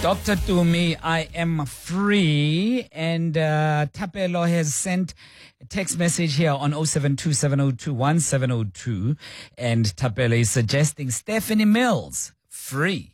Dr. Tumi, I am free. And Tapelo has sent a text message here on 0727021702. And Tapelo is suggesting Stephanie Mills, free.